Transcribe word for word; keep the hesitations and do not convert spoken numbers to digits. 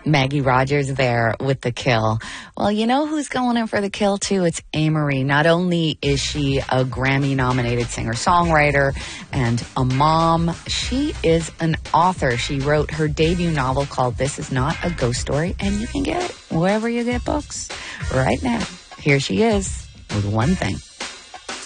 Maggie Rogers there with the kill. Well, you know who's going in for the kill, too? It's Amerie. Not only is she a Grammy-nominated singer-songwriter and a mom, she is an author. She wrote her debut novel called This Is Not a Ghost Story, and you can get it wherever you get books right now. Here she is with One Thing.